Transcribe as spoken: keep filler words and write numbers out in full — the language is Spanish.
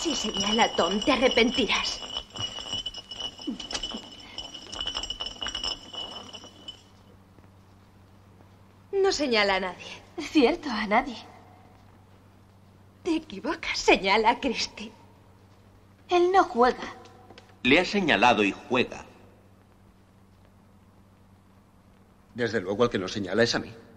Si señala a Tom, te arrepentirás. No señala a nadie. Cierto, a nadie. Te equivocas, señala a Christie. Él no juega. Le ha señalado y juega. Desde luego, al que no señala es a mí.